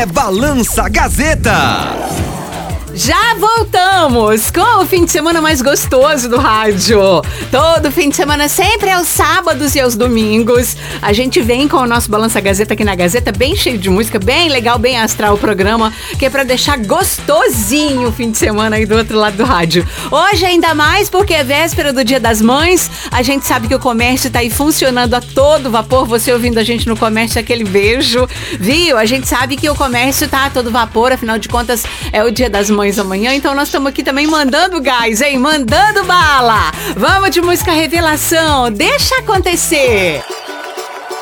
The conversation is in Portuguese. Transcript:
é Balança Gazeta. Já voltamos com o fim de semana mais gostoso do rádio. Todo fim de semana, sempre aos sábados e aos domingos, a gente vem com o nosso Balança Gazeta aqui na Gazeta, bem cheio de música, bem legal, bem astral o programa, que é pra deixar gostosinho o fim de semana aí do outro lado do rádio. Hoje ainda mais porque é véspera do Dia das Mães, a gente sabe que o comércio tá aí funcionando a todo vapor, você ouvindo a gente no comércio, aquele beijo, viu? A gente sabe que o comércio tá a todo vapor, afinal de contas é o Dia das Mães amanhã, então nós estamos aqui também mandando gás, hein? Mandando bala! Vamos de música revelação, deixa acontecer!